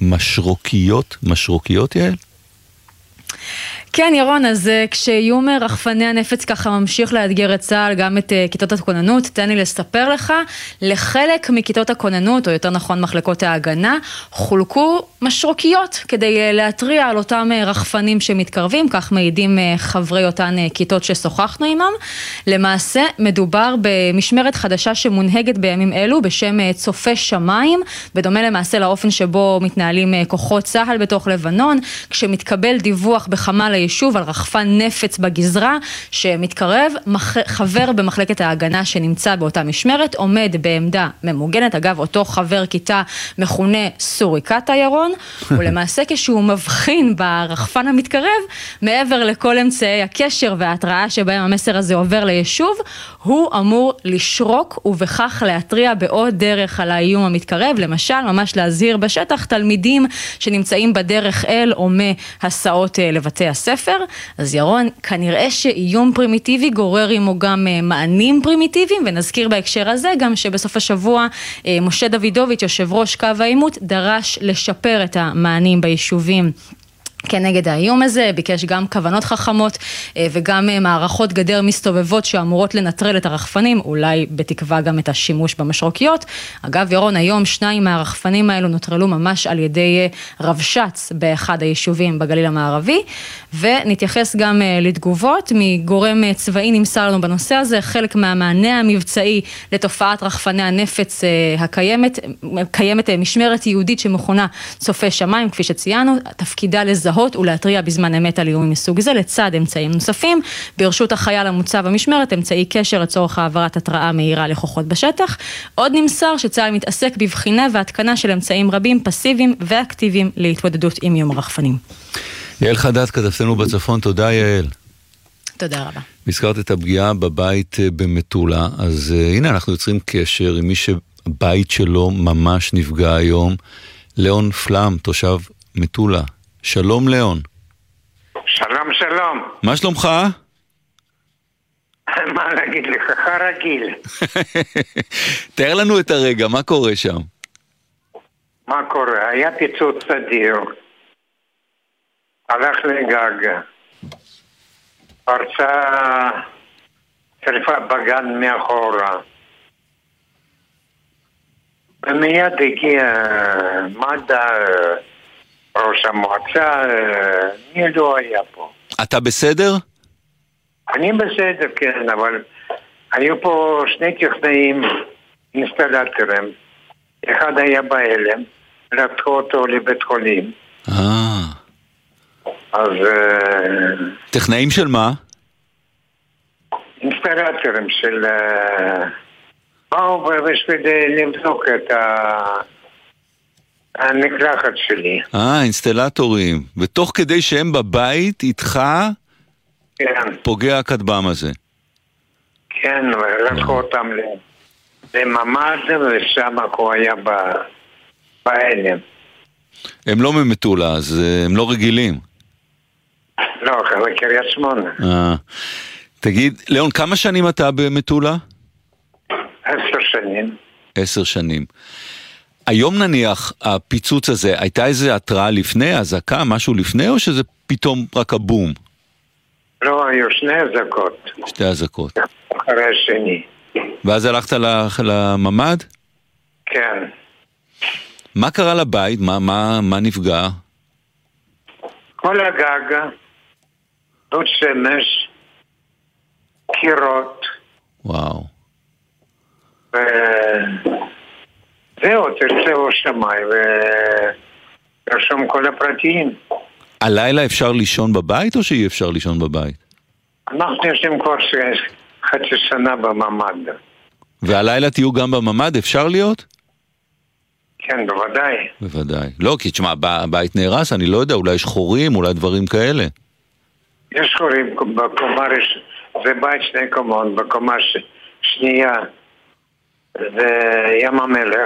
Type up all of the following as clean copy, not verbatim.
משרוקיות, יעל? כן, ירון, אז כשאיום רחפני הנפץ ככה ממשיך לאתגר את צה"ל, גם את כיתות הכוננות, תן לי לספר לך, לחלק מכיתות הכוננות, או יותר נכון מחלקות ההגנה, חולקו משרוקיות כדי להטריע על אותם רחפנים שמתקרבים, כך מעידים חברי אותן כיתות ששוחחנו עימם. למעשה מדובר במשמרת חדשה שמונהגת בימים אלו בשם צופה שמיים, בדומה למעשה לאופן שבו מתנהלים כוחות צה"ל בתוך לבנון, כשמתקבל דיווח בחמ"ל היישוב על רחפן נפץ בגזרה שמתקרב, חבר במחלקת ההגנה שנמצא באותה משמרת עומד בעמדה ממוגנת. אגב, אותו חבר כיתה מכונה סוריקטה, ירון, ולמעשה כשהוא מבחין ברחפן המתקרב, מעבר לכל אמצעי הקשר וההתראה שבהם המסר הזה עובר ליישוב, הוא אמור לשרוק ובכך להטריע בעוד דרך על האיום המתקרב, למשל ממש להזהיר בשטח תלמידים שנמצאים בדרך אל או מהסעות לבתי הספר. אז ירון, כנראה שאיום פרימיטיבי גורר עמו גם מענים פרימיטיביים, ונזכיר בהקשר הזה גם שבסוף השבוע משה דוידוביץ' יושב ראש קו העימות דרש לשפר את המענים ביישובים כנגד האיום הזה, ביקש גם כוונות חכמות וגם מערכות גדר מסתובבות שאמורות לנטרל את הרחפנים, אולי בתקווה גם את השימוש במשרוקיות. אגב, ירון, היום 2 מהרחפנים האלו נוטרלו ממש על ידי רבש"ץ באחד היישובים בגליל המערבי, ונתייחס גם לתגובות מגורם צבאי נמסר לנו בנושא הזה, חלק מהמענה המבצעי לתופעת רחפני הנפץ קיימת משמרת יהודית שמכונה צופה שמיים, כפי שציינו, תפקידה לזהות ולהטריע בזמן אמת על איומים מסוג זה, לצד אמצעים נוספים. ברשות החייל המוצב במשמרת, אמצעי קשר לצורך העברת התראה מהירה לכוחות בשטח. עוד נמסר שצה"ל מתעסק בבחינה והתקנה של אמצעים רבים, פסיביים ואקטיביים להתמודדות עם איום הרחפנים. יעל חדד, כתבתנו בצפון, תודה יעל. תודה רבה. הזכרת את הפגיעה בבית במטולה, אז הנה אנחנו יוצרים קשר עם מי שבית שלו ממש נפגע היום, ליאון פלם, תושב מטולה. שלום ליאון. שלום, שלום. מה שלומך? מה להגיד לך? רגיל. תאר לנו את הרגע, מה קורה שם? מה קורה? היה פיצוץ אדיר. הלך לגג. פרצה שריפה בגן מאחורה. ומיד הגיע מד"א, ראש המועצה, מי לא היה פה. אתה בסדר? אני בסדר, כן, אבל היו פה 2 טכנאים אינסטלטורים. אחד היה בהלם, לקחו אותו לבית חולים. אז... טכנאים של מה? אינסטלטורים של... באו בשביל לבדוק את המקלחת שלי. אינסטלטורים. ותוך כדי שהם בבית איתך, כן. פוגע הכטב"ם הזה. כן, לקחו אותם לממ"ד, ושם הוא היה בהלם. הם לא ממטולה, אז הם לא רגילים. לא, קריית שמונה. תגיד, ליאון, כמה שנים אתה במטולה? 10 שנים. 10 שנים. היום נניח הפיצוץ הזה, הייתה איזה התראה לפני, אזעקה, משהו לפני, או שזה פתאום רק הבום? לא, היו 2 אזעקות. 2 אזעקות. אחרי השני. ואז הלכת לממ"ד? כן. מה קרה לבית? מה נפגע? כל הגג, דוד שמש, קירות. וואו. זהו, תרצהו שמי ורשום כל הפרטיים. הלילה אפשר לישון בבית או שאי אפשר לישון בבית? אנחנו יושבים כבר חצי שנה בממ"ד. והלילה תהיו גם בממ"ד? אפשר להיות? כן, בוודאי. בוודאי. לא, כי תשמע, הבית נהרס, אני לא יודע, אולי יש חורים, אולי דברים כאלה. יש חורים, בקומה, זה בית 2 קומות, בקומה שנייה זה ים המלך.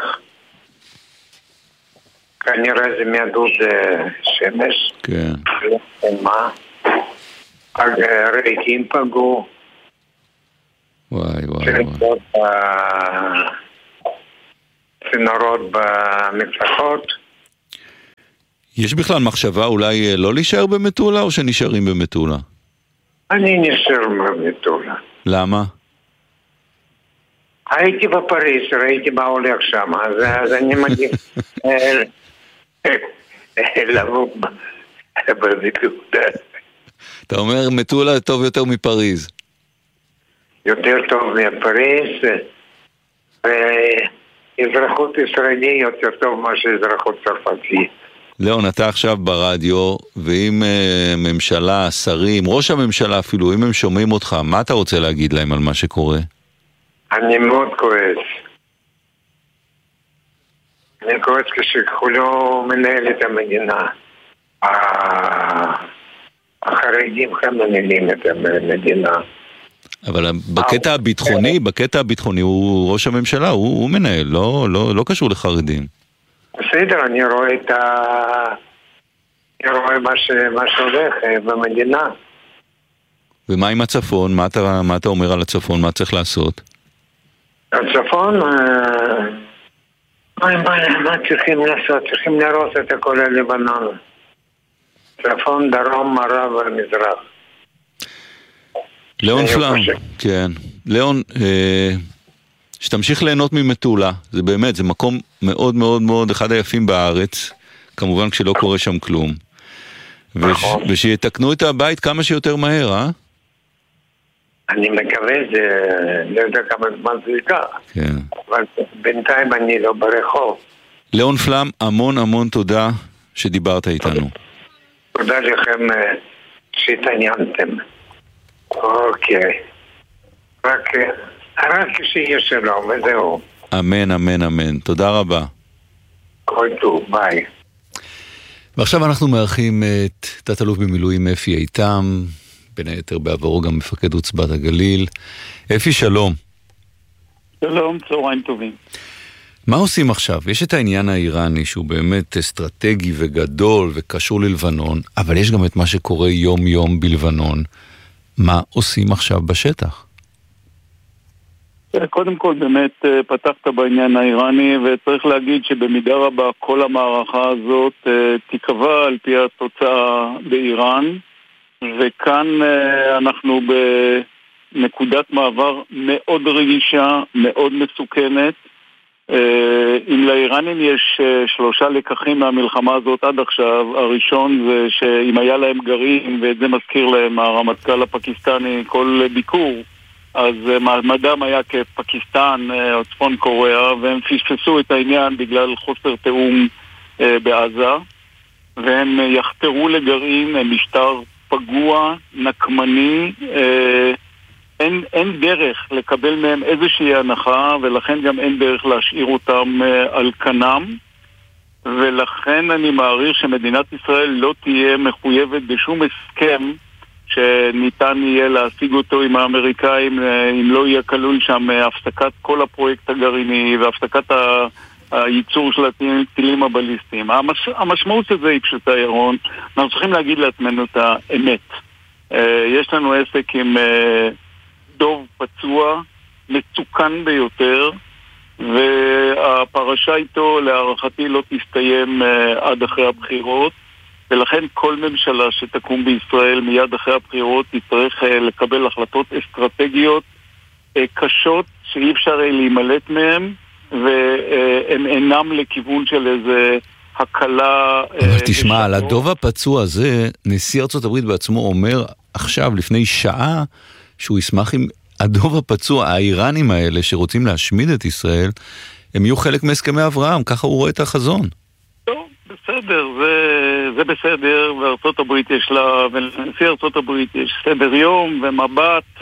כנראה זה מהדוד שמש. כן. מה? הרהיטים פגעו. וואי, וואי, וואי. צינורות במקלחות. יש בכלל מחשבה אולי לא להישאר במטולה או שנשארים במטולה? אני נשאר במטולה. למה? הייתי בפריז, ראיתי מה הולך שם, אז אני מגיע לבוא במטולה. אתה אומר מטולה טוב יותר מפריז. יותר טוב מפריז, ואזרחות ישראלי יותר טוב מאשר אזרחות צרפתי. ליאון, אתה עכשיו ברדיו, ואם ממשלה, שרים, ראש הממשלה אפילו, אם הם שומעים אותך, מה אתה רוצה להגיד להם על מה שקורה? אני מאוד כועס. אני כועס כשכולו מנהל את המדינה. החרדים מנהלים את המדינה. אבל בקטע הביטחוני הוא ראש הממשלה, הוא מנהל, לא קשור לחרדים. בסדר, אני רואה מה שהולך במדינה. ומה עם הצפון? מה אתה אומר על הצפון? מה צריך לעשות? הצפון, מה צריכים לעשות? צריכים להרוס את הכל הלבנון. צפון, דרום, מערב ומזרח. ליאון פלם, כן. ליאון, שתמשיך ליהנות ממטולה. זה באמת, זה מקום מאוד מאוד מאוד אחד היפים בארץ. כמובן כשלא קורה שם כלום. ושיתקנו את הבית כמה שיותר מהר, אה? אני מקווה, לא יודע כמה זמן זה ייקח. כן. אבל בינתיים אני לא ברחוב. ליאון פלם, המון המון תודה שדיברת איתנו. תודה לכם שהתעניינתם. אוקיי. רק שיהיה שלום, וזהו. אמן, אמן, אמן. תודה רבה. כל טוב, ביי. ועכשיו אנחנו מארחים את תת-אלוף במילואים אפי איתם, בין היתר בעברו גם מפקד עוצבת הגליל. אפי, שלום. שלום, צהריים טובים. מה עושים עכשיו? יש את העניין האיראני שהוא באמת אסטרטגי וגדול וקשור ללבנון, אבל יש גם את מה שקורה יום יום בלבנון. מה עושים עכשיו בשטח? קודם כל באמת פתחת בעניין האיראני, וצריך להגיד שבמידה רבה כל המערכה הזאת תיקבע על פי התוצאה באיראן, וכאן אנחנו בנקודת מעבר מאוד רגישה, מאוד מסוכנת. אם לאיראנים יש 3 לקחים מהמלחמה הזאת עד עכשיו, הראשון זה שאם היה להם גרעין, ואת זה מזכיר להם הרמטכ"ל הפקיסטני כל ביקור, אז מעמדם היה כפקיסטן או צפון קוריאה, והם פספסו את העניין בגלל חוסר תאום בעזה, והם יחתרו לגרעין, משטר פגוע, נקמני, אין דרך לקבל מהם איזושהי הנחה, ולכן גם אין דרך להשאיר אותם על כנם, ולכן אני מעריך שמדינת ישראל לא תהיה מחויבת בשום הסכם שניתן יהיה להשיג אותו עם האמריקאים, אם לא יהיה כלול שם הפסקת כל הפרויקט הגרעיני והפסקת הייצור של הטילים הבליסטיים. המשמעות של זה היא פשוטה, ירון. אנחנו צריכים להגיד לעצמנו את האמת. יש לנו עסק עם דוב פצוע, מצוקן ביותר, והפרשה איתו להערכתי לא תסתיים עד אחרי הבחירות, ולכן כל ממשלה שתקום בישראל מיד אחרי הבחירות תצטרך לקבל החלטות אסטרטגיות קשות שאי אפשר להימלט מהם, והם אינם לכיוון של איזה הקלה. אבל תשמע, על הדוב הפצוע הזה, נשיא ארצות הברית בעצמו אומר עכשיו, לפני שעה, שהוא ישמח עם הדוב הפצוע, האיראנים האלה שרוצים להשמיד את ישראל, הם יהיו חלק מהסכמי אברהם, ככה הוא רואה את החזון. טוב, בסדר, זה בסדר, וארצות הברית יש לה, ולנשיא ארצות הברית יש סדר יום ומבט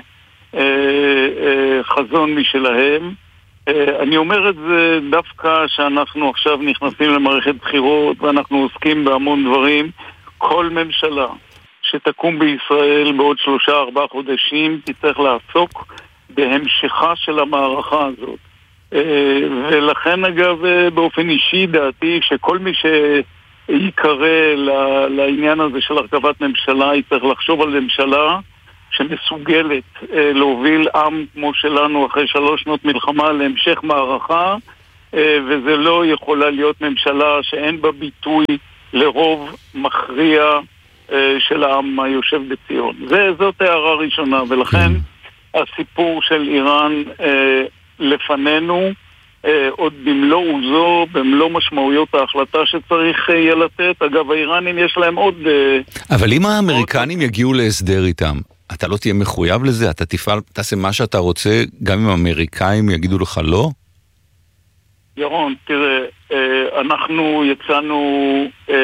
וחזון משלהם. אני אומר את זה דווקא שאנחנו עכשיו נכנסים למערכת בחירות ואנחנו עוסקים בהמון דברים. כל ממשלה שתקום בישראל בעוד 3-4 חודשים תצטרך לעסוק בהמשכה של המערכה הזאת. ולכן אגב באופן אישי דעתי שכל מי שיקרא לעניין הזה של הרכבת ממשלה יצטרך לחשוב על ממשלה שמסוגלת להוביל עם כמו שלנו אחרי 3 שנות מלחמה להמשך מערכה, וזה לא יכולה להיות ממשלה שאין בה ביטוי לרוב מכריע של העם היושב בציון. זאת הערה ראשונה, ולכן הסיפור של איראן לפנינו, עוד במלוא עוזו, במלוא משמעויות ההחלטה שצריך יהיה לתת. אגב, האיראנים יש להם עוד... אבל אם האמריקנים יגיעו להסדר איתם, אתה לא תהיה מחויב לזה? אתה תעשה מה שאתה רוצה, גם אם האמריקאים יגידו לך לא? ירון, תראה, אנחנו יצאנו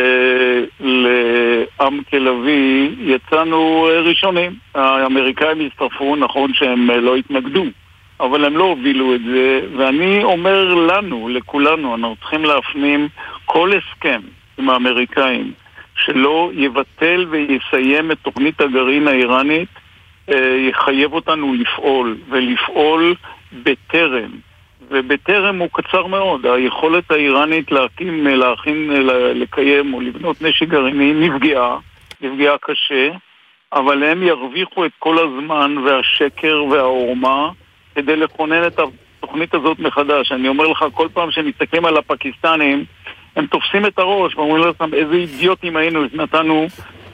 לעם כלבי, יצאנו ראשונים. האמריקאים הצטרפו, נכון שהם לא התנגדו, אבל הם לא הובילו את זה, ואני אומר לנו, לכולנו, אנחנו צריכים להפנים כל הסכם עם האמריקאים שלא יבטל ויסיים את תוכנית הגרעין האיראנית, יחייב אותנו לפעול, ולפעול בטרם. ובטרם הוא קצר מאוד. היכולת האיראנית לקיים או לבנות נשק גרעיני נפגעה קשה, אבל הם ירוויחו את כל הזמן והשקר והעורמה כדי לכונן את התוכנית הזאת מחדש. אני אומר לך, כל פעם שמסתכלים על הפקיסטנים, הם תופסים את הראש ואומרים לכם איזה אידיוטים היינו, נתנו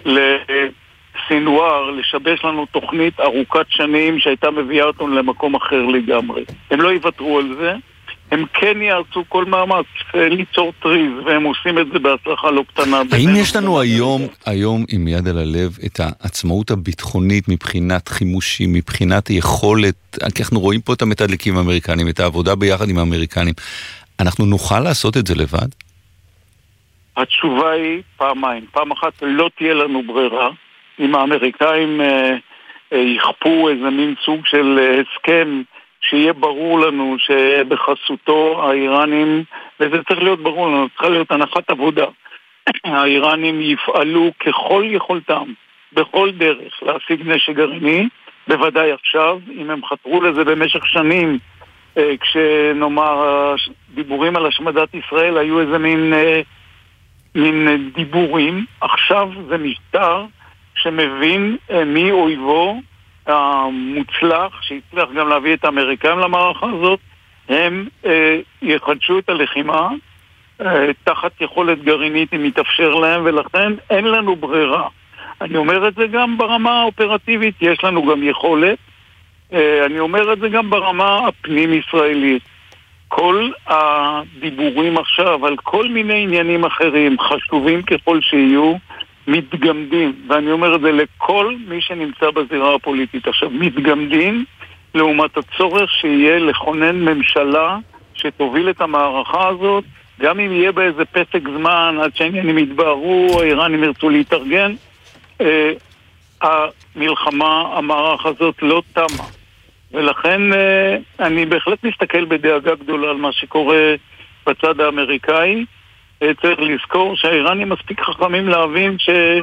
לסינואר לשבש לנו תוכנית ארוכת שנים שהייתה מביאה אותנו למקום אחר לגמרי. הם לא יוותרו על זה, הם כן יעשו כל מאמץ ליצור טריז, והם עושים את זה בהצלחה לא קטנה. האם יש לנו היום עם יד על הלב את העצמאות הביטחונית מבחינת חימושים, מבחינת יכולת, כי אנחנו רואים פה את המתדלקים האמריקנים, את העבודה ביחד עם האמריקנים, אנחנו נוכל לעשות את זה לבד? התשובה היא פעמיים. פעם אחת לא תהיה לנו ברירה. אם האמריקאים יכפו איזה מין סוג של הסכם שיהיה ברור לנו שבחסותו האיראנים, וזה צריך להיות ברור לנו, צריכה להיות הנחת עבודה, האיראנים יפעלו ככל יכולתם, בכל דרך להשיג נשק גרעיני, בוודאי עכשיו, אם הם חתרו לזה במשך שנים, כשנאמר דיבורים על השמדת ישראל היו איזה מין דיבורים. עכשיו זה משטר שמבין מי אויבו המוצלח, שהצליח גם להביא את האמריקאים למערכה הזאת. הם יחדשו את הלחימה תחת יכולת גרעינית אם יתאפשר להם, ולכן אין לנו ברירה. אני אומר את זה גם ברמה האופרטיבית, יש לנו גם יכולת. אני אומר את זה גם ברמה הפנים-ישראלית. כל הדיבורים עכשיו על כל מיני עניינים אחרים, חשובים ככל שיהיו, מתגמדים, ואני אומר את זה לכל מי שנמצא בזירה הפוליטית עכשיו, מתגמדים לעומת הצורך שיהיה לכונן ממשלה שתוביל את המערכה הזאת, גם אם יהיה באיזה פסק זמן עד שהעניינים יתבהרו, האיראנים ירצו להתארגן, המלחמה, המערכה הזאת לא תמה. ולכן אני בהחלט מסתכל בדאגה גדולה על מה שקורה בצד האמריקאי. צריך לזכור שהאיראנים מספיק חכמים להבין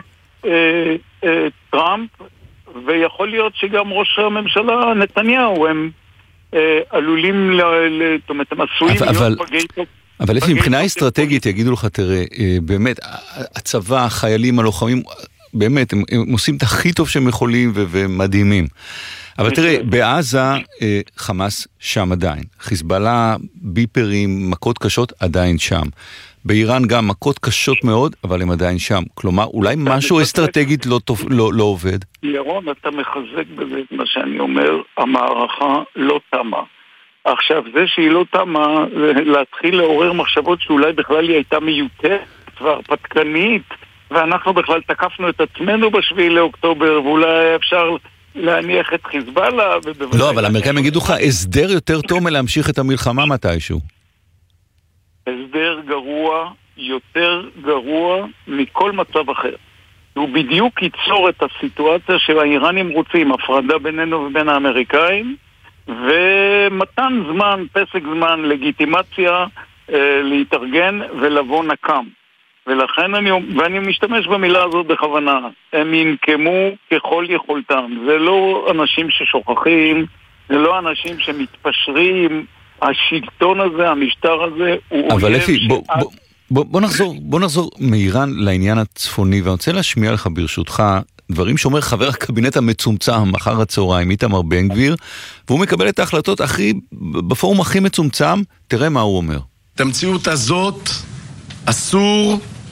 שטראמפ, ויכול להיות שגם ראש הממשלה נתניהו, הם עלולים, זאת אומרת, הם עשויים להיות פגעי תוקף. אבל לפי מבחינה אסטרטגית יגידו לך, תראה, באמת, הצבא, החיילים, הלוחמים, באמת, הם עושים את הכי טוב שהם יכולים ומדהימים. אבל תראה, בעזה חמאס שם עדיין. חיזבאללה, ביפרים, מכות קשות עדיין שם. באיראן גם מכות קשות מאוד, אבל הם עדיין שם. כלומר, אולי משהו אסטרטגית לא עובד. ירון, אתה מחזק בזה את מה שאני אומר, המערכה לא תמה. עכשיו, זה שהיא לא תמה, להתחיל לעורר מחשבות שאולי בכלל היא הייתה מיותרת והרפתקנית, ואנחנו בכלל תקפנו את עצמנו ב7 לאוקטובר, ואולי אפשר להניח את חיזבאללה. לא, אבל האמריקאים יגידו לך, הסדר יותר טוב מלהמשיך את המלחמה מתישהו. הסדר גרוע, יותר גרוע מכל מצב אחר. הוא בדיוק ייצור את הסיטואציה שהאיראנים רוצים, הפרדה בינינו ובין האמריקאים, ומתן זמן, פסק זמן, לגיטימציה להתארגן ולבוא נקם. ולכן ואני משתמש במילה הזאת בכוונה, הם ינקמו ככל יכולתם. זה לא אנשים ששוכחים, זה לא אנשים שמתפשרים, השלטון הזה, המשטר הזה, הוא אבל לפי, בוא נחזור מאיראן לעניין הצפוני, ואני רוצה להשמיע לך ברשותך דברים שאומר חבר הקבינט המצומצם מחר הצהריים, איתמר בן גביר, והוא מקבל את ההחלטות בפורום הכי מצומצם. תראה מה הוא אומר. את המציאות הזאת אסור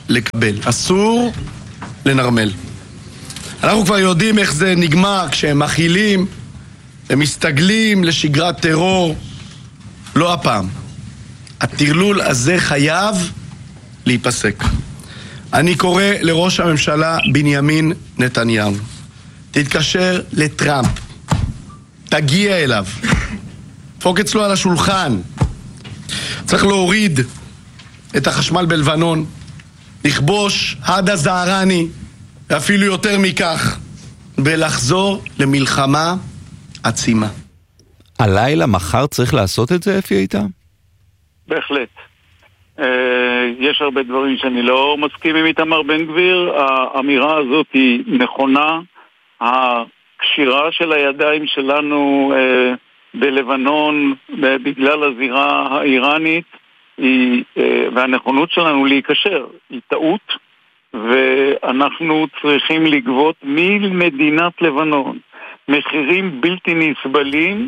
לקבל, אסור לנרמל. אנחנו כבר יודעים איך זה נגמר כשהם מכילים, הם מסתגלים לשגרת טרור. לא הפעם. הטרלול הזה חייב להיפסק. אני קורא לראש הממשלה בנימין נתניהו, תתקשר לטראמפ, תגיע אליו, דפוק אצלו על השולחן. צריך להוריד את החשמל בלבנון, לכבוש עד הזערני, ואפילו יותר מכך, ולחזור למלחמה עצימה. הלילה, מחר צריך לעשות את זה, אפי איתם? בהחלט. יש הרבה דברים שאני לא מסכים עם איתמר בן גביר. האמירה הזאת היא נכונה. הקשירה של הידיים שלנו בלבנון בגלל הזירה האיראנית והנכונות שלנו להיקשר היא טעות, ואנחנו צריכים לגבות ממדינת לבנון מחירים בלתי נסבלים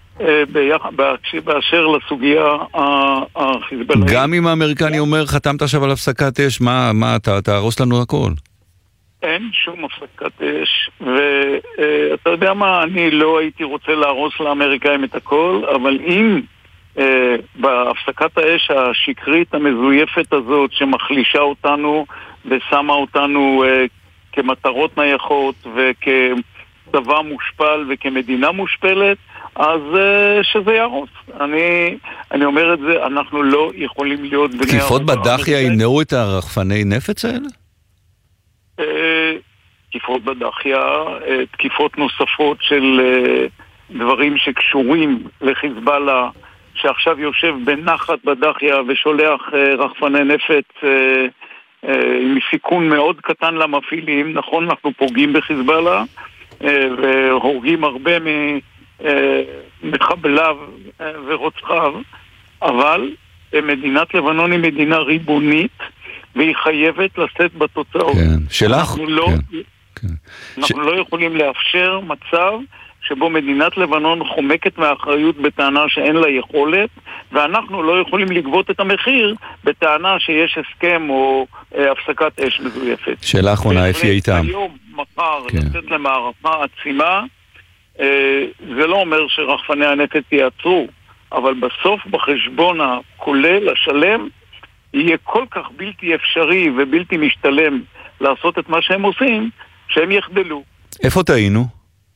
באשר לסוגיה החיזבאללית. גם אם האמריקני אומר חתמת עכשיו על הפסקת אש, מה אתה תהרוס לנו הכל? אין שום הפסקת אש, ואתה יודע מה, אני לא הייתי רוצה להרוס לאמריקאים את הכל, אבל אם בהפסקת האש השקרית המזויפת הזאת שמחלישה אותנו ושמה אותנו כמטרות נייחות וכצבא מושפל וכמדינה מושפלת, אז שזה ירוס. אני אומר את זה, אנחנו לא יכולים להיות בני... תקיפות בדחיה ימנעו את הרחפני נפץ האלה? תקיפות בדחיה, תקיפות נוספות של דברים שקשורים לחיזבאללה, שעכשיו יושב בנחת בדחיה ושולח רחפני נפץ עם סיכון מאוד קטן למפעילים. נכון, אנחנו פוגעים בחיזבאללה והורגים הרבה מחבליו ורוצחיו, אבל מדינת לבנון היא מדינה ריבונית והיא חייבת לשאת בתוצאות. אנחנו לא יכולים לאפשר מצב שבו מדינת לבנון חומקת מהאחריות בטענה שאין לה יכולת, ואנחנו לא יכולים לגבות את המחיר בטענה שיש הסכם או הפסקת אש מזויפת. שאלה אחרונה, אפי איתם. היום, מחר, לצאת למערכה עצימה, זה לא אומר שרחפני הנפץ יעצרו, אבל בסוף בחשבון הכולל, השלם, יהיה כל כך בלתי אפשרי ובלתי משתלם לעשות את מה שהם עושים, שהם יחדלו. איפה טעינו?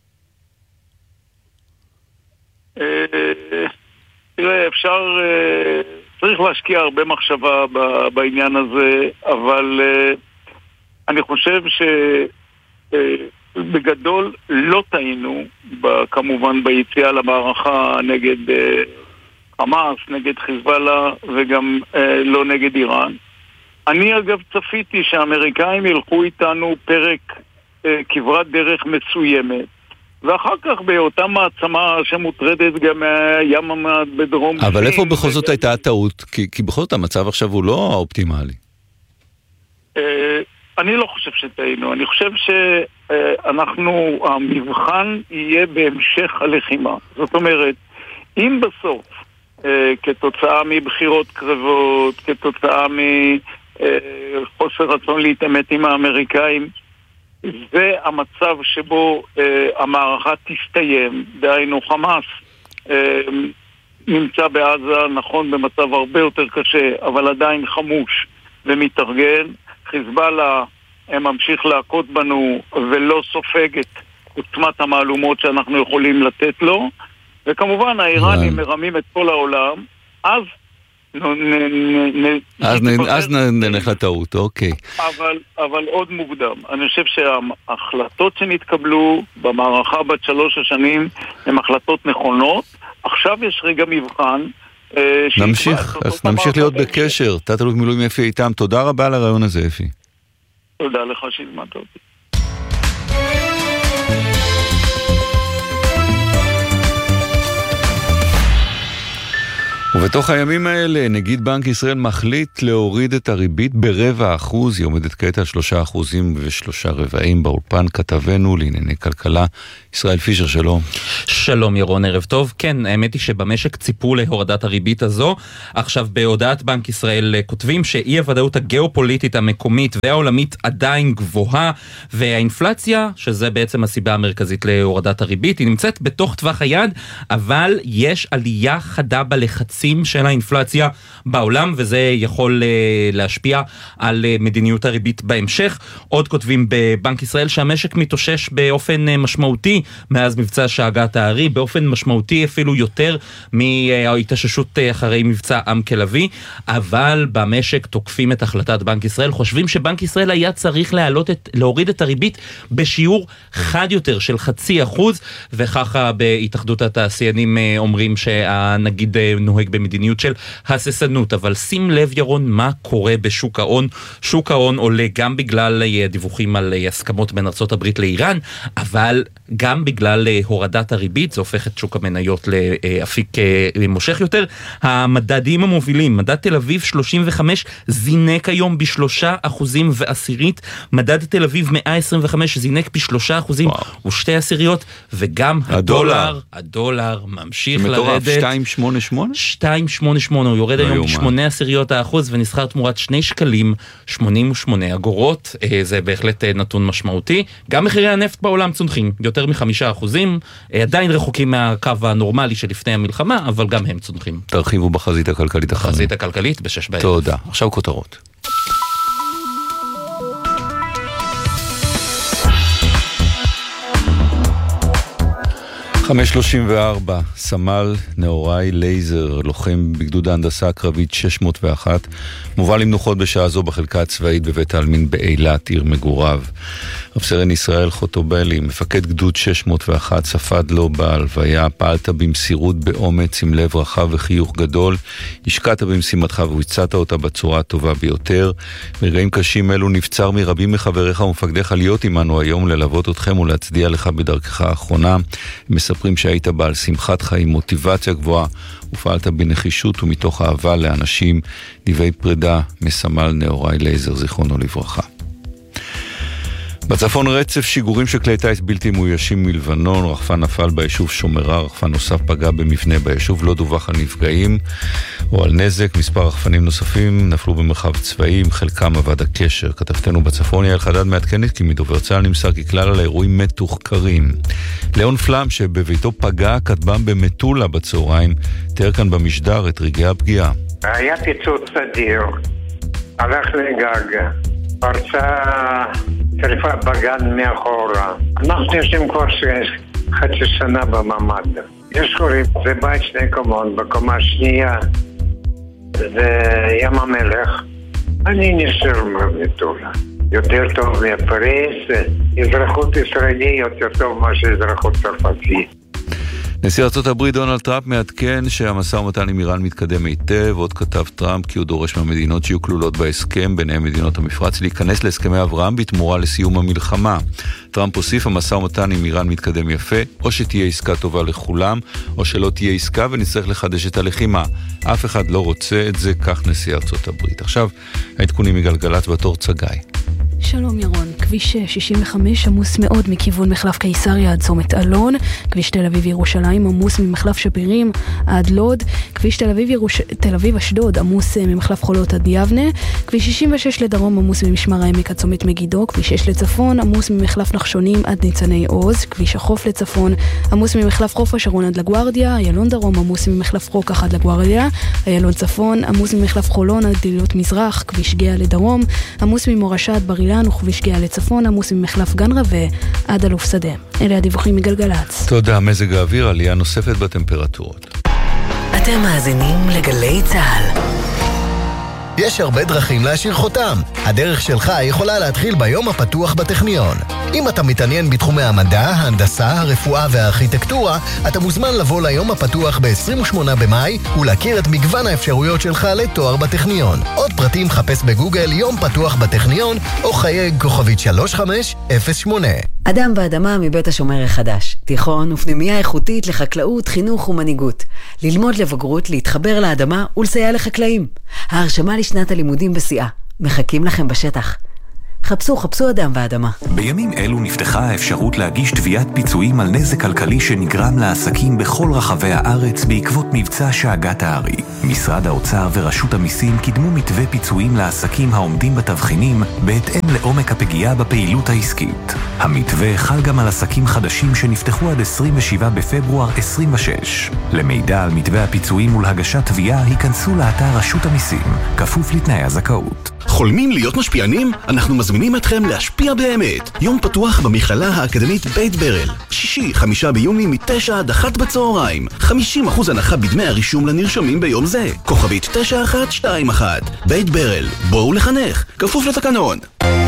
תראה, צריך להשקיע הרבה מחשבה בעניין הזה, אבל אני חושב שבגדול לא טעינו, כמובן ביציאה למערכה נגד חמאס, נגד חיזבאללה וגם לא נגד איראן. אני אגב צפיתי שהאמריקאים ילכו איתנו פרק כברת דרך מסוימת, ואחר כך באותה מעצמה שמוטרדת גם ים בדרום. אבל איפה בכל זאת הייתה הטעות? כי בכל זאת המצב עכשיו הוא לא האופטימלי. אני לא חושב שטעינו. אני חושב שאנחנו, המבחן יהיה בהמשך הלחימה. זאת אומרת, אם בסוף כתוצאה מבחירות קרבות, כתוצאה מחוסר רצון להתאמת עם האמריקאים, זה המצב שבו המערכה תסתיים. דהיינו חמאס נמצא בעזה, נכון, במצב הרבה יותר קשה, אבל עדיין חמוש ומתארגן. חיזבאללה ממשיך להכות בנו ולא סופג את עוצמת המעלומות שאנחנו יכולים לתת לו, וכמובן האיראנים מרמים את כל העולם. אז נלך לטעות, אוקיי. אבל עוד מוקדם. אני חושב שההחלטות שנתקבלו במערכה בת 3 השנים הן החלטות נכונות. עכשיו יש רגע מבחן. נמשיך להיות בקשר. תת-אלוף מילואים אפי איתם. תודה רבה על הרעיון הזה, אפי. תודה לך שהזמנת אותי. ובתוך הימים האלה, נגיד בנק ישראל מחליט להוריד את הריבית ב0.25%, היא עומדת כעת על 3.3%. באולפן כתבנו לענייני כלכלה, ישראל פישר, שלום. שלום ירון, ערב טוב. כן, האמת היא שבמשק ציפו להורדת הריבית הזו. עכשיו בהודעת בנק ישראל כותבים שאי הוודאות הגיאופוליטית המקומית והעולמית עדיין גבוהה, והאינפלציה, שזה בעצם הסיבה המרכזית להורדת הריבית, היא נמצאת בתוך טווח היד, אבל יש עלייה חדה בלחצים של האינפלציה בעולם, וזה יכול להשפיע על מדיניות הריבית בהמשך. עוד כותבים בבנק ישראל שהמשק מתאושש באופן משמעותי מאז מבצע שאגת הארי, באופן משמעותי אפילו יותר מההתאוששות אחרי מבצע עם כלבי, אבל במשק תוקפים את החלטת בנק ישראל, חושבים שבנק ישראל היה צריך להוריד את הריבית בשיעור חד יותר של 0.5%, וככה בהתאחדות התעשיינים אומרים שהנגיד נוהג במדיניות של הססנות. אבל שים לב ירון מה קורה בשוק ההון. שוק ההון עולה גם בגלל דיווחים על הסכמות בין ארצות הברית לאיראן, אבל גם בגלל הורדת הריבית, זה הופך את שוק המניות לאפיק מושך יותר. המדדים המובילים, מדד תל אביב 35 זינק היום ב3.1%, מדד תל אביב 125 זינק ב3.3%, וגם הדולר ממשיך לרדת. 2.88, הוא יורד היום ב0.8%, ונסחר תמורת 2 שקלים 88 אגורות. זה בהחלט נתון משמעותי. גם מחירי הנפט בעולם צונחים יותר מ5%, עדיין רחוקים מהקו הנורמלי שלפני המלחמה, אבל גם הם צונחים. תרחיבו בחזית הכלכלית אחת. בחזית הכלכלית ב6 בערב. תודה. עכשיו כותרות. 5:34, סמל נאוראי לייזר, לוחם בגדוד ההנדסה הקרבית 601, מובל למנוחות בשעה זו בחלקה הצבאית בבית העלמין באילת, עיר מגוריו. רב סרן ישראל חוטובלי, מפקד גדוד 601, ספד לו בהלוויה, פעלת במסירות, באומץ, עם לב רחב וחיוך גדול, השקעת במשימתך והצעת אותה בצורה הטובה ביותר. ברגעים קשים אלו נבצר מרבים מחבריך ומפקדיך להיות עמנו היום, ללוות אתכם ולהצדיע לך בדרכך האחרונה. מספרים שהיית בעל שמחת חיים, מוטיבציה גבוהה, ופעלת בנחישות ומתוך אהבה לאנשים. דברי פרידה מסמל נאוראי לייזר, זיכרונו לברכה. בצפון רצף שיגורים של כלי טיס בלתי מאוישים מלבנון, רחפן נפל ביישוב שומרה, רחפן נוסף פגע במבנה ביישוב, לא דווח על נפגעים או על נזק. מספר רחפנים נוספים נפלו במרחב צבאי, עם חלקם עבד הקשר. כתבתנו בצפון יעל חדד מעדכנת כי מדובר צה"ל נמסר כי כלל על האירועים מתוחקרים. ליאון פלם שבביתו פגע כטב"ם במטולה בצהריים, תיאר כאן במשדר את רגעי הפגיעה. היה פיצוץ אדיר, הלך לגג, פרצה שריפה בגן מאחורה. אנחנו יושבים כבר חצי שנה בממ"ד. יש חורים, זה בית 2 קומות, בקומה השנייה זה ים המלך. אני נשאר במטולה. יותר טוב מהפריס, אזרחות ישראלי יותר טוב מאשר אזרחות צרפתי. נשיא ארצות הברית דונלד טראמפ מעדכן שהמשא ומתן עם איראן מתקדם היטב. עוד כתב טראמפ כי הוא דורש מהמדינות שיהיו כלולות בהסכם, ביניהם מדינות המפרץ, להיכנס להסכמי אברהם בתמורה לסיום המלחמה. טראמפ הוסיף, המשא ומתן עם איראן מתקדם יפה, או שתהיה עסקה טובה לכולם, או שלא תהיה עסקה ונצטרך לחדש את הלחימה. אף אחד לא רוצה את זה, כך נשיא ארצות הברית. עכשיו, העדכונים מגלגלת בתור צגאי. שלום ירון, כביש 65 עמוס מאוד מכיוון מחלף קיסריה עד צומת אלון, כביש תל אביב ירושלים עמוס ממחלף שפירים עד לוד, כביש תל אביב אשדוד עמוס ממחלף חולות עד יבנה, כביש 66 לדרום עמוס ממשמר העמק עד צומת מגידו, כביש 6 לצפון עמוס ממחלף נחשונים עד ניצני עוז, כביש החוף לצפון עמוס ממחלף חוף השרון עד לגוארדיה, איילון דרום עמוס ממחלף רוקח עד לגוארדיה, איילון צפון עמוס ממחלף חולון עד גלילות מזרח, כביש גאה לדרום עמוס ממורשה עד ברילן וכביש גאה לצפון עמוס ממחלף גן רווה עד אלוף שדה. אלה הדיווחים מגלגלץ. תודה. מזג האוויר, עלייה נוספת בטמפרטורות. אתם מאזינים לגלי צה"ל. יש הרבה דרכים להשאיר חותם. הדרך שלך יכולה להתחיל ביום הפתוח בטכניון. אם אתה מתעניין בתחומי המדע, ההנדסה, הרפואה והארכיטקטורה, אתה מוזמן לבוא ליום הפתוח ב-28 במאי ולהכיר את מגוון האפשרויות שלך לתואר בטכניון. עוד פרטים חפש בגוגל יום פתוח בטכניון או חייג כוכבית 3508. אדם ואדמה מבית השומר החדש, תיכון ופנימיה איכותית לחקלאות, חינוך ומנהיגות. ללמוד לבגרות, להתחבר לאדמה ולסייע לחקלאים. ההרשמה לשנת הלימודים בשיאה. מחכים לכם בשטח. חפשו אדם ואדמה. בימים אלו נפתחה האפשרות להגיש תביעת פיצויים על נזק כלכלי שנגרם לעסקים בכל רחבי הארץ בעקבות מבצע שאגת הארי. משרד האוצר ורשות המיסים קידמו מתווה פיצויים לעסקים העומדים בתבחינים בהתאם לעומק הפגיעה בפעילות העסקית. המתווה חל גם על עסקים חדשים שנפתחו עד 27 בפברואר 26. למידע על מתווה הפיצויים ולהגשת תביעה היכנסו לאתר רשות המיסים, כפוף לתנאי הזכאות. חולמים להיות משפיענים? אנחנו מזמינים אתכם להשפיע באמת. יום פתוח במכללה האקדמית בית ברל. שישי, 5 ביוני מ-9 עד 1 בצהריים. 50% הנחה בדמי הרישום לנרשמים ביום זה. כוכבית 9121. בית ברל. בואו לחנך. כפוף לתקנון.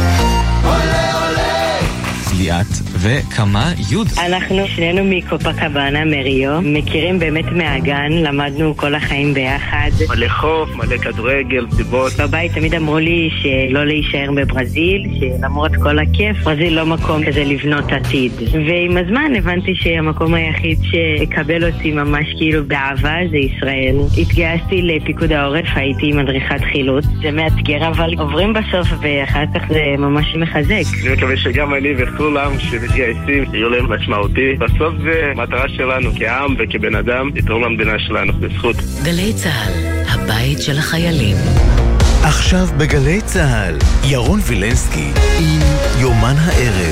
ליאת וכמה יוד. אנחנו שנינו מקופקבנה מריו, מכירים באמת מהגן, למדנו כל החיים ביחד. מלא חוף, מלא כדורגל, סיבות. בבית תמיד אמרו לי שלא להישאר בברזיל, שלמרות כל הכיף, ברזיל לא מקום כזה לבנות עתיד. ועם הזמן הבנתי שהמקום היחיד שיקבל אותי ממש כאילו באהבה זה ישראל. התגייסתי לפיקוד העורף, הייתי מדריכת חילוץ. זה מאתגר אבל עוברים בסוף ואחר כך זה ממש מחזק. אני מקווה שגם אני וכולם שמתגייסים יהיו להם משמעותי. בסוף זה מטרה שלנו כעם וכבן אדם לתרום למדינה שלנו בזכות. גלי צהל, הבית של החיילים. עכשיו בגלי צהל, ירון וילנסקי עם יומן הערב.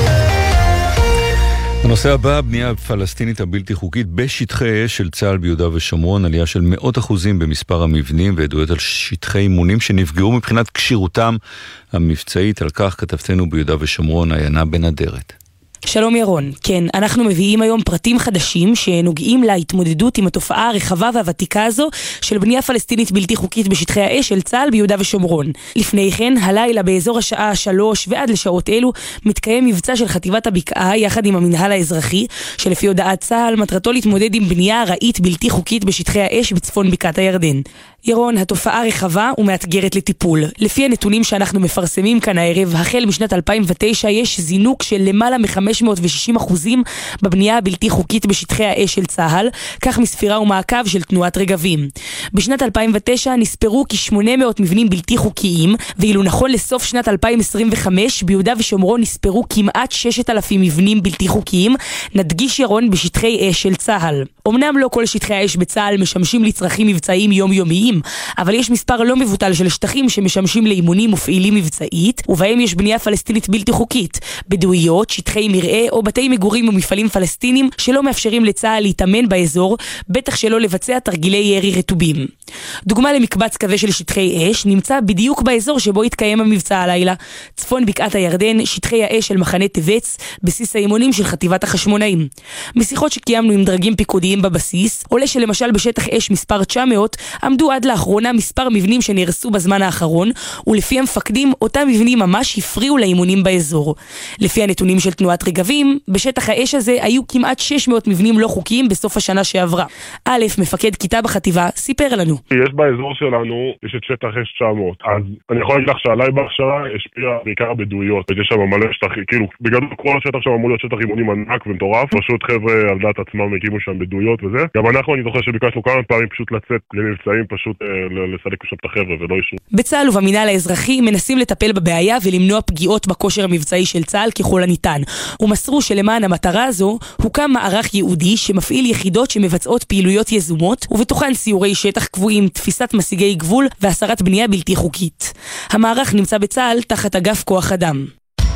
הנושא הבא, בנייה פלסטינית הבלתי חוקית בשטחי אש של צה"ל ביהודה ושומרון, עלייה של 100% במספר המבנים ועדויות על שטחי אימונים שנפגעו מבחינת כשירותם המבצעית. על כך כתבתנו ביהודה ושומרון, עיינה בן אדרת. שלום ירון, כן, אנחנו מביאים היום פרטים חדשים שנוגעים להתמודדות עם התופעה הרחבה והוותיקה הזו של בנייה פלסטינית בלתי חוקית בשטחי האש של צה"ל ביהודה ושומרון. לפני כן, הלילה באזור השעה 3 ועד לשעות אלו מתקיים מבצע של חטיבת הבקעה יחד עם המנהל האזרחי, שלפי הודעת צה"ל מטרתו להתמודד עם בנייה ארעית בלתי חוקית בשטחי האש בצפון בקעת הירדן. ירון, התופעה רחבה ומאתגרת לטיפול. לפי הנתונים שאנחנו מפרסמים כאן הערב, החל משנת 2009 יש זינוק של למעלה מ-560% בבנייה הבלתי חוקית בשטחי האש של צה"ל, כך מספירה ומעקב של תנועת רגבים. בשנת 2009 נספרו כ-800 מבנים בלתי חוקיים, ואילו נכון לסוף שנת 2025 ביהודה ושומרון נספרו כמעט 6,000 מבנים בלתי חוקיים, נדגיש ירון בשטחי אש של צה"ל. אמנם לא כל שטחי האש בצה"ל משמשים לצרכים מבצעיים יומיומיים, אבל יש מספר לא מבוטל של שטחים שמשמשים לאימונים ופעילים מבצעית, ובהם יש בנייה פלסטינית בלתי חוקית, בדואיות, שטחי מרעה או בתי מגורים ומפעלים פלסטינים שלא מאפשרים לצה"ל להתאמן באזור, בטח שלא לבצע תרגילי ירי רטובים. דוגמה למקבץ כזה של שטחי אש נמצא בדיוק באזור שבו התקיים המבצע הלילה, צפון בקעת הירדן, שטחי האש של מחנה טבץ, בסיס האימונים של חטיבת החשמונאים. משיחות שקיימנו עם דרגים פיקודיים בבסיס, עולה שלמשל בשטח אש מספר 900 עמדו עד לאחרונה מספר מבנים שנהרסו בזמן האחרון, ולפי המפקדים אותם מבנים ממש הפריעו לאימונים באזור. לפי הנתונים של תנועת רגבים, בשטח האש הזה היו כמעט 600 מבנים לא חוקיים בסוף השנה שעברה. א', מפקד כיתה בחטיבה, סיפר לנו. יש באזור שלנו, יש את שטח אש 900, אז אני יכול להגיד לך שעליי בהכשרה השפיע בעיקר בדואיות, יש שם מלא שטח, כאילו בגדול כל השטח שם אמור להיות שטח אימונים ענק ומטורף, פשוט חבר'ה על דעת עצמם הקימו שם בדואיות וזה. גם אנחנו, אני זוכר שביקשנו כמה פעמים פשוט לצאת למבצעים, פשוט לסלק שם את החבר'ה ולא אישו. בצה"ל ובמינהל האזרחי מנסים לטפל בבעיה ולמנוע פגיעות בכושר המבצעי של צה"ל ככל הניתן. ומסרו שלמען המטרה הזו הוקם מערך ייעודי שמפעיל יחידות שמבצעות פעילויות יזומות, ובתוכן סיורי שטח קבועים, תפיסת משיגי גבול והסרת בנייה בלתי חוקית. המערך נמצא בצה"ל תחת אגף כוח אדם.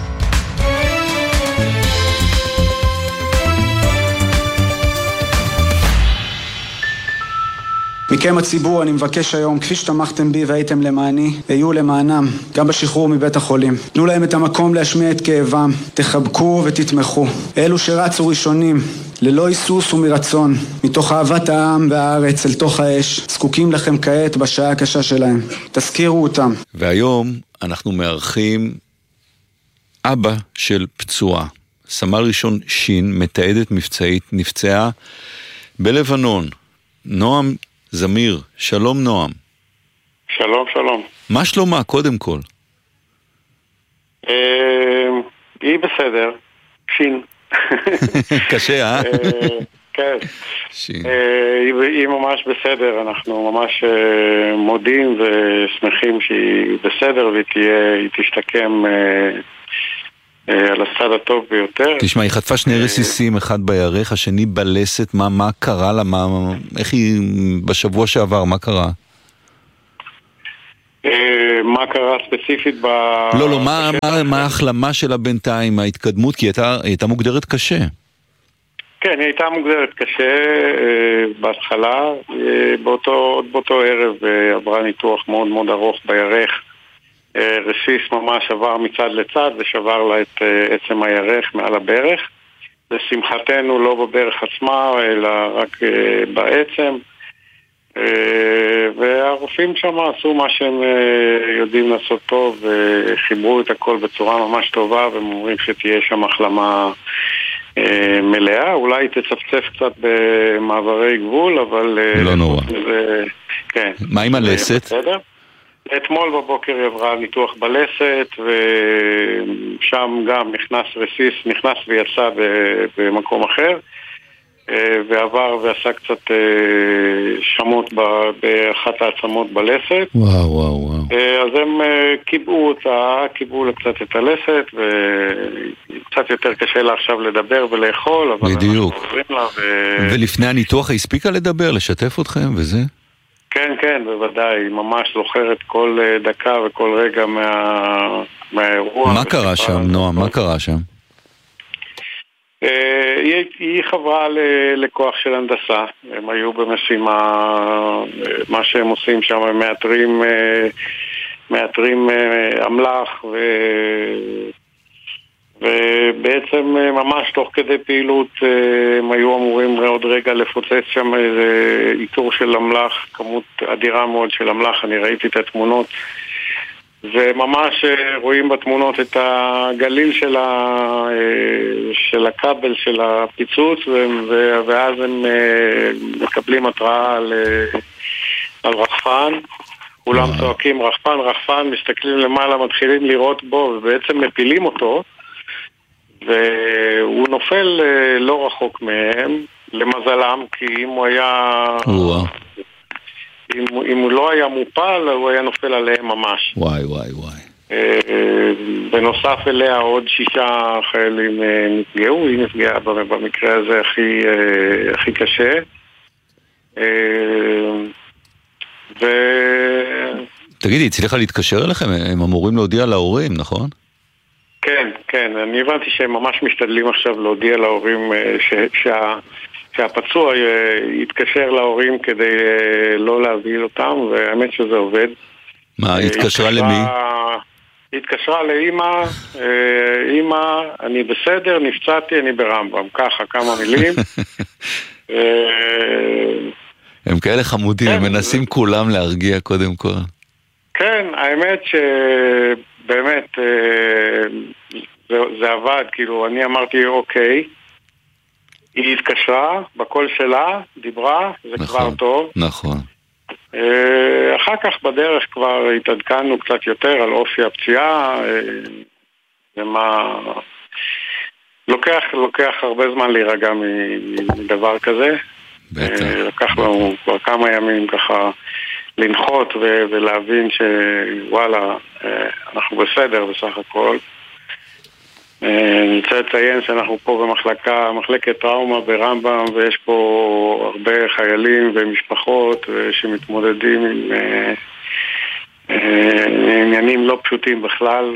מכם הציבור אני מבקש היום, כפי שתמכתם בי והייתם למעני, היו למענם, גם בשחרור מבית החולים. תנו להם את המקום להשמיע את כאבם, תחבקו ותתמכו. אלו שרצו ראשונים, ללא היסוס ומרצון, מתוך אהבת העם והארץ אל תוך האש, זקוקים לכם כעת בשעה הקשה שלהם. תזכירו אותם. והיום אנחנו מארחים אבא של פצועה. סמל ראשון שין, מתעדת מבצעית, נפצעה בלבנון. נועם זמיר, שלום נועם. שלום, שלום. מה שלומה קודם כל? היא בסדר. שין. קשה, כן. היא ממש בסדר, אנחנו ממש מודים ושמחים שהיא בסדר והיא תשתקם על הצד הטוב ביותר. תשמע, היא חטפה שני רסיסים, אחד בירך, השני בלסת, מה קרה לה? איך היא בשבוע שעבר, מה קרה? מה קרה ספציפית לא, מה ההחלמה שלה בינתיים, ההתקדמות? כי היא הייתה מוגדרת קשה. כן, היא הייתה מוגדרת קשה בהתחלה, באותו ערב עברה ניתוח מאוד מאוד ארוך בירך, רסיס ממש עבר מצד לצד ושבר לה את עצם הירך מעל הברך. לשמחתנו לא בברך עצמה אלא רק בעצם, והרופאים שם עשו מה שהם יודעים לעשות טוב וחיברו את הכל בצורה ממש טובה, והם אומרים שתהיה שם החלמה מלאה. אולי תצפצף קצת במעברי גבול, אבל לא נורא. כן. מה עם הלסת? אתמול בבוקר היא עברה ניתוח בלסת, ושם גם נכנס ויצא במקום אחר, ועבר ועשה קצת שמות באחת העצמות בלסת. וואו. אז הם קיבעו לה קצת את הלסת, וקצת יותר קשה לה עכשיו לדבר ולאכול, אבל בדיוק. אנחנו עוזרים לה. ולפני הניתוח היא הספיקה לדבר, לשתף אתכם וזה? כן, בוודאי, היא ממש זוכרת כל דקה וכל רגע מהאירוע. מה קרה שם, נועם? מה קרה שם? היא חברה לכוח של הנדסה, הם היו במשימה, מה שהם עושים שם, הם מאתרים אמל"ח, ובעצם ממש תוך כדי פעילות הם היו אמורים עוד רגע לפוצץ שם איזה איתור של אמל"ח, כמות אדירה מאוד של אמל"ח. אני ראיתי את התמונות וממש רואים בתמונות את הגליל של הכבל של הפיצוץ, ואז הם מקבלים התראה על רחפן, כולם צועקים רחפן, מסתכלים למעלה, מתחילים לראות בו ובעצם מפילים אותו, והוא נופל לא רחוק מהם, למזלם, כי אם הוא לא היה מופל, הוא היה נופל עליהם ממש. וואי. בנוסף אליה עוד 6 חיילים נפגעו, היא נפגעה במקרה הזה הכי קשה. תגידי, הצליחה להתקשר אליכם? הם אמורים להודיע להורים, נכון? כן, אני הבנתי שהם ממש משתדלים עכשיו להודיע להורים שהפצוע יתקשר להורים כדי לא להבהיל אותם, והאמת שזה עובד. מה, התקשרה למי? התקשרה לאמא, אמא, אני בסדר, נפצעתי, אני ברמב"ם. ככה, כמה מילים. הם כאלה חמודים, הם מנסים כולם להרגיע קודם כל. כן, האמת שבאמת זה עבד, כאילו אני אמרתי אוקיי, היא התקשרה, בקול שלה, דיברה, זה כבר טוב. נכון. אחר כך בדרך כבר התעדכנו קצת יותר על אופי הפציעה, ומה... לוקח הרבה זמן להירגע מדבר כזה. לקח לנו כבר כמה ימים ככה לנחות ולהבין שוואלה, אנחנו בסדר בסך הכל. אני רוצה לציין שאנחנו פה במחלקת טראומה ברמב"ם, ויש פה הרבה חיילים ומשפחות שמתמודדים עם עניינים לא פשוטים בכלל,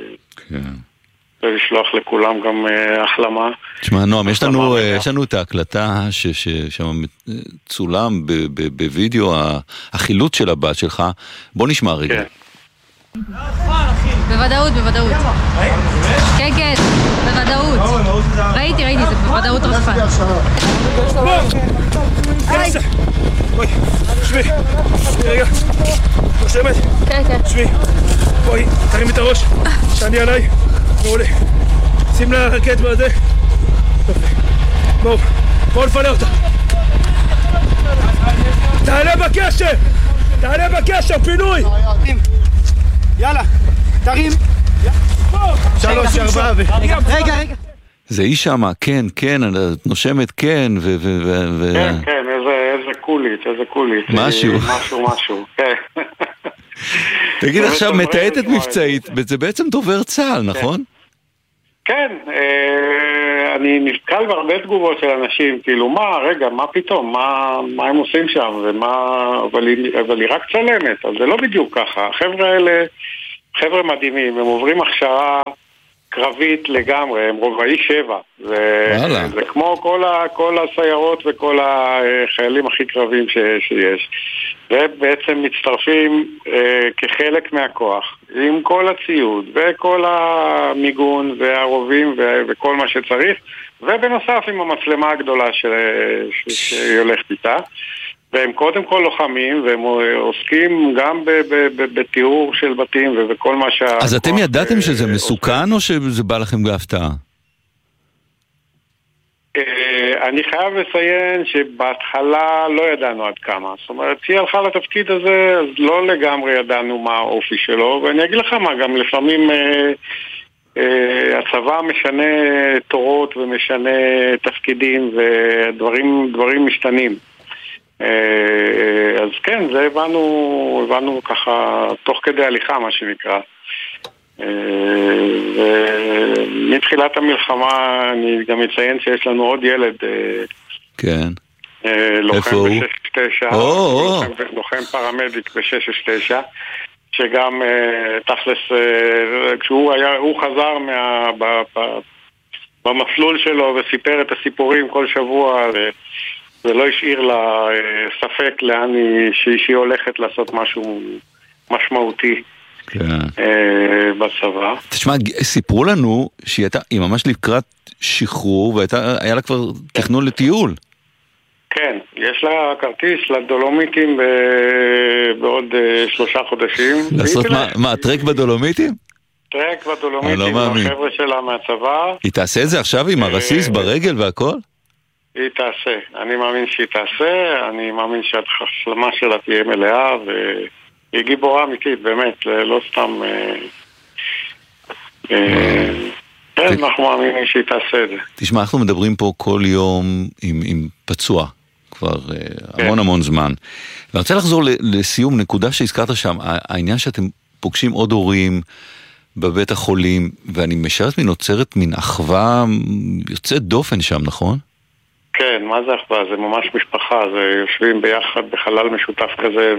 ולשלוח לכולם גם החלמה. תשמע, נועם, יש לנו את ההקלטה שצולם בווידאו, החילוץ של הבת שלך. בוא נשמע רגע. בוודאות. כן, בוודאות. ראיתי, זה בוודאות רחפן. בואי, שבי, רגע, נושמת? כן. שבי, בואי, תרים את הראש, שאני עליי, מעולה. שים לה רקט בזה. בואו נפנה אותה. תעלה בקשר, פינוי! יאללה, תרים. 3, 4 רגע. זה היא שמה, כן, כן, את נושמת, כן, כן, כן, איזה קולית. משהו, כן. תגיד עכשיו, מתאטת מבצעית, זה בעצם דובר צה"ל, נכון? כן, אני נתקל בהרבה תגובות של אנשים, כאילו, מה פתאום, מה הם עושים שם, אבל היא רק צלמת, אז זה לא בדיוק ככה. החבר'ה האלה, חבר'ה מדהימים, הם עוברים הכשרה קרבית לגמרי, הם רובעי 7. זה כמו כל הסיירות וכל החיילים הכי קרבים שיש. ובעצם מצטרפים כחלק מהכוח, עם כל הציוד וכל המיגון והרובים וכל מה שצריך, ובנוסף עם המצלמה הגדולה שהיא הולכת איתה. והם קודם כל לוחמים, והם עוסקים גם בתיאור של בתים ובכל מה אז אתם ידעתם שזה מסוכן או שזה בא לכם בהפתעה? אני חייב לציין שבהתחלה לא ידענו עד כמה. זאת אומרת, היא הלכה לתפקיד הזה, אז לא לגמרי ידענו מה האופי שלו, ואני אגיד לך מה, גם לפעמים הצבא משנה תורות ומשנה תפקידים ודברים משתנים. אז כן, זה הבנו ככה תוך כדי הליכה, מה שנקרא. ומתחילת המלחמה אני גם אציין שיש לנו עוד ילד, כן, לוחם ב-669, לוחם פרמדיק ב-669, שגם תכלס כשהוא חזר במסלול שלו וסיפר את הסיפורים כל שבוע, זה לא השאיר לה ספק לאן שהיא הולכת לעשות משהו משמעותי בצבא. תשמע, סיפרו לנו שהיא ממש לקראת שחרור והיה לה כבר תכנון לטיול. כן, יש לה כרטיס לדולומיטים בעוד 3 חודשים. לעשות מה, טרק בדולומיטים? טרק בדולומיטים, החבר'ה שלה מהצבא. היא תעשה את זה עכשיו עם הרסיס ברגל והכל? היא תעשה, אני מאמין שהיא תעשה, אני מאמין שההשלמה שלה תהיה מלאה, והיא גיבורה אמיתית, באמת, לא סתם... אנחנו מאמינים שהיא תעשה את זה. תשמע, אנחנו מדברים פה כל יום עם פצוע, כבר המון זמן. ואני רוצה לחזור לסיום, נקודה שהזכרת שם, העניין שאתם פוגשים עוד הורים בבית החולים, ואני משערת נוצרת מן אחווה יוצאת דופן שם, נכון? כן, מה זה אחווה? זה ממש משפחה, זה יושבים ביחד בחלל משותף כזה,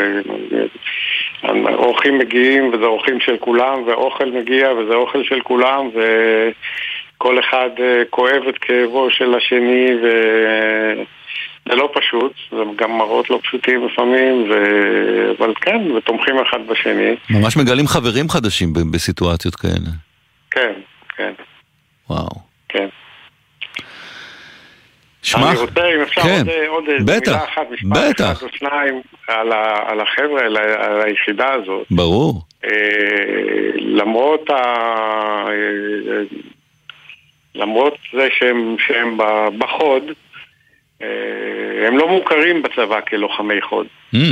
ואורחים מגיעים וזה אורחים של כולם, ואוכל מגיע וזה אוכל של כולם, וכל אחד כואב את כאבו של השני, וזה לא פשוט, זה גם מראות לא פשוטים לפעמים, אבל כן, ותומכים אחד בשני. ממש מגלים חברים חדשים בסיטואציות כאלה. כן, כן. וואו. כן. שמח. אני רוצה, אם אפשר, עוד מילה אחת, משפט אחד או שניים על החבר'ה, על היחידה הזאת. ברור. למרות זה שהם בחוד, הם לא מוכרים בצבא כלוחמי חוד.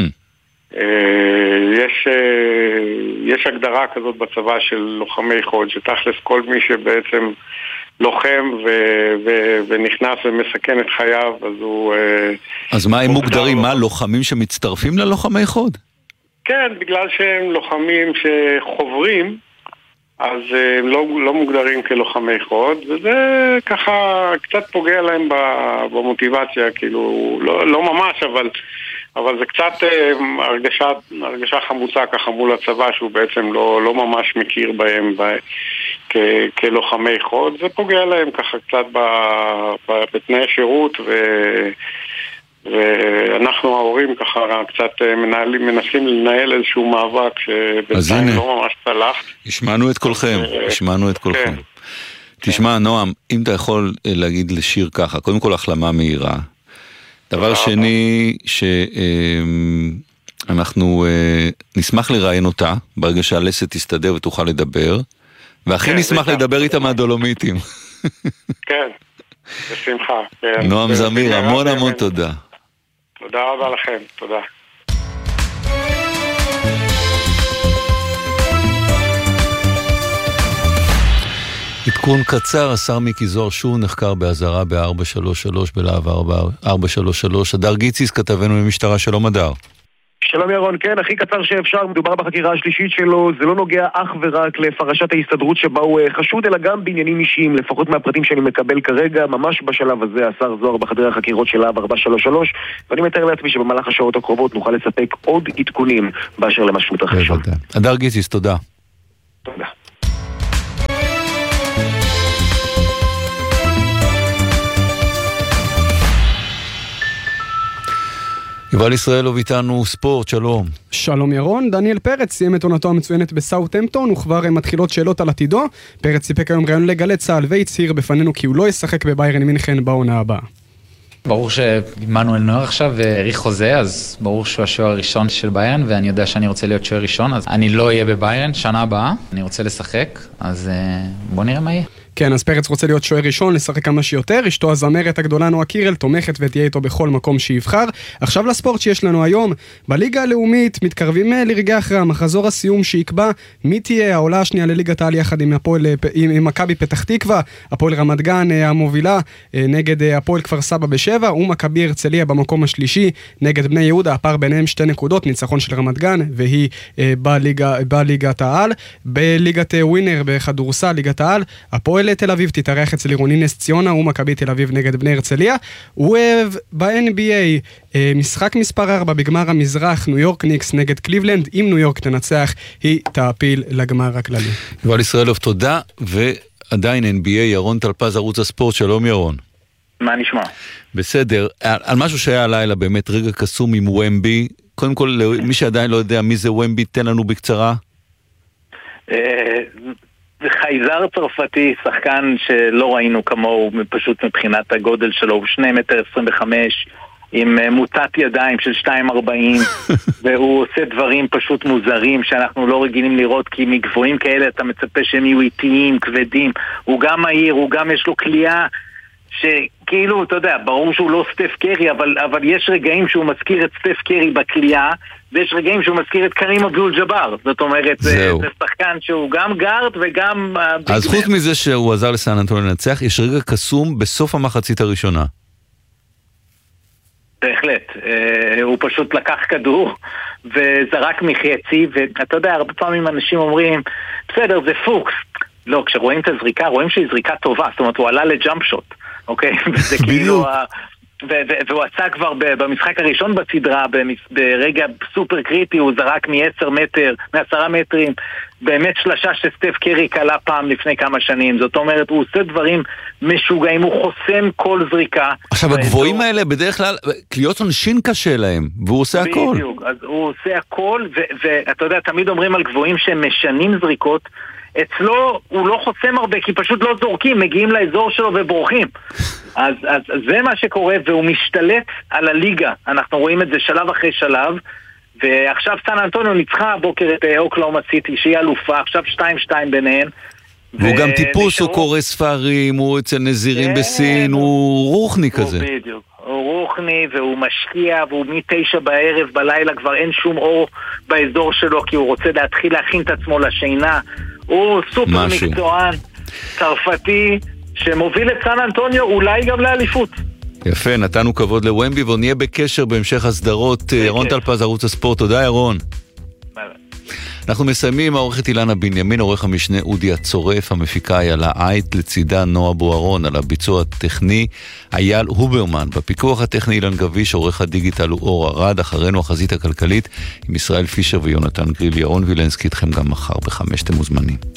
יש הגדרה כזאת בצבא של לוחמי חוד, שתכלס כל מי שבעצם לוחם ונכנס ומסכן את חייו, אז הוא... אז מה הם מוגדרים? מה, לוחמים שמצטרפים ללוחמי חוד? כן, בגלל שהם לוחמים שחוברים, אז הם לא מוגדרים כלוחמי חוד, וזה ככה קצת פוגע להם במוטיבציה, כאילו, לא ממש, אבל זה קצת הרגשה חמוצה ככה מול הצבא, שהוא בעצם לא ממש מכיר בהם כלוחמי חוד. זה פוגע להם ככה קצת בתנאי שירות, ואנחנו ההורים ככה קצת מנסים לנהל איזשהו מאבק שבינתיים לא ממש צלח. השמענו את כולכם, השמענו את כולכם. תשמע, נועם, אם אתה יכול להגיד לשיר ככה, קודם כל החלמה מהירה. דבר שני, שאנחנו נשמח לראיין אותה, ברגע שהלסת תסתדר ותוכל לדבר, והכי נשמח לדבר איתה מהדולומיטים. כן, בשמחה. נועם זמיר, המון תודה. תודה רבה לכם, תודה. עדכון קצר, השר מיקי זוהר שוב נחקר באזהרה ב-433 בלהב 433. הדר גיציס, כתבנו במשטרה, שלום הדר. שלום ירון, כן, הכי קצר שאפשר, מדובר בחקירה השלישית שלו, זה לא נוגע אך ורק לפרשת ההסתדרות שבה הוא חשוד, אלא גם בעניינים אישיים, לפחות מהפרטים שאני מקבל כרגע, ממש בשלב הזה, השר זוהר בחדרי החקירות של להב 433, ואני מתאר לעצמי שבמהלך השעות הקרובות נוכל לספק עוד עדכונים באשר למה שמתרחש. הדר גיציס, תודה. תודה. יובל ישראלוב איתנו ספורט, שלום. שלום ירון, דניאל פרץ סיים את עונתו המצוינת בסאות'המפטון וכבר מתחילות שאלות על עתידו. פרץ סיפק היום ראיון לגלי צה"ל והצהיר בפנינו כי הוא לא ישחק בביירן מינכן בעונה הבאה. ברור שמנואל נוער עכשיו העריך חוזה, אז ברור שהוא השוער הראשון של ביירן, ואני יודע שאני רוצה להיות שוער ראשון, אז אני לא אהיה בביירן שנה הבאה, אני רוצה לשחק, אז בוא נראה מה יהיה. כן, אז פרץ רוצה להיות שוער ראשון, לשחק כמה שיותר. אשתו הזמרת הגדולה נועה קירל תומכת ותהיה איתו בכל מקום שיבחר. עכשיו לספורט שיש לנו היום. בליגה הלאומית מתקרבים לרגעי הכרעה, מחזור הסיום שיקבע מי תהיה העולה השנייה לליגת העל יחד עם מכבי פתח תקווה, הפועל רמת גן המובילה נגד הפועל כפר סבא ב7, ומכבי הרצליה במקום השלישי נגד בני יהודה. הפער ביניהם 2 נקודות, ניצחון של רמת גן, והיא בליגת העל. בליגת ווינר בכדורסל, ליגת העל, הפועל תל אביב תתארח אצל עירוני נס ציונה ומכבי תל אביב נגד בני הרצליה. ב-NBA משחק מספר 4 בגמר המזרח, ניו יורק ניקס נגד קליבלנד. אם ניו יורק תנצח היא תעפיל לגמר הכללי. יובל ישראלוב, תודה. ועדיין NBA, ירון טלפז, ערוץ הספורט, שלום ירון. מה נשמע? בסדר, על משהו שהיה הלילה באמת רגע קסום עם ומבי. קודם כל, מי שעדיין לא יודע מי זה ומבי, תן לנו בקצרה. זה חייזר צרפתי, שחקן שלא ראינו כמוהו פשוט מבחינת הגודל שלו, הוא 2.25 מטר, עם מוטת ידיים של 2.40 והוא עושה דברים פשוט מוזרים שאנחנו לא רגילים לראות, כי מגבוהים כאלה אתה מצפה שהם יהיו איטיים, כבדים. הוא גם מהיר, הוא גם יש לו קליעה שכאילו, אתה יודע, ברור שהוא לא סטף קרי, אבל יש רגעים שהוא מזכיר את סטף קרי בקליעה, ויש רגעים שהוא מזכיר את קרים אבדול ג'אבר. זאת אומרת, זה שחקן שהוא גם גארד וגם... אז חוץ מזה שהוא עזר לסן אנטוניו לנצח, יש רגע קסום בסוף המחצית הראשונה. בהחלט. הוא פשוט לקח כדור וזרק מחצי, ואתה יודע, הרבה פעמים אנשים אומרים, בסדר, זה פוקס. לא, כשרואים את הזריקה, רואים שהיא זריקה טובה, זאת אומרת, הוא עלה לג'אמפ שוט, אוקיי? וזה כאילו... והוא עשה כבר במשחק הראשון בסדרה, ברגע סופר קריטי, הוא זרק מ10 מטר, מ10 מטרים, באמת שלשה שסטף קרי קלה פעם לפני כמה שנים. זאת אומרת, הוא עושה דברים משוגעים, הוא חוסם כל זריקה. עכשיו, הגבוהים האלה בדרך כלל, קליעות עונשין קשה להם, והוא עושה הכל. בדיוק, אז הוא עושה הכל, ואתה יודע, תמיד אומרים על גבוהים שהם משנים זריקות, אצלו הוא לא חוסם הרבה, כי פשוט לא זורקים, מגיעים לאזור שלו ובורחים. אז זה מה שקורה, והוא משתלט על הליגה. אנחנו רואים את זה שלב אחרי שלב, ועכשיו סן אנטוניו ניצחה הבוקר את אוקלהומה סיטי, שהיא אלופה, עכשיו 2-2 ביניהן. והוא גם טיפוס, הוא קורא ספרים, הוא אצל נזירים בסין, הוא רוחני כזה. בדיוק, הוא רוחני, והוא משקיע, והוא מ9 בערב, בלילה כבר אין שום אור באזור שלו, כי הוא רוצה להתחיל להכין את עצמו לשינה. הוא סופר מקצוען, צרפתי, שמוביל את סן אנטוניו אולי גם לאליפות. יפה, נתנו כבוד לוומבי, ונהיה בקשר בהמשך הסדרות. ירון טלפז, ערוץ הספורט, תודה ירון. אנחנו מסיימים, העורכת אילנה בנימין, עורך המשנה אודי הצורף, המפיקה איילה עית, לצידה נועה בוארון, על הביצוע הטכני אייל הוברמן, בפיקוח הטכני אילן גביש, עורך הדיגיטל הוא אור ארד, אחרינו החזית הכלכלית עם ישראל פישר ויונתן גריל. ירון וילנסקי איתכם גם מחר ב5, אתם מוזמנים.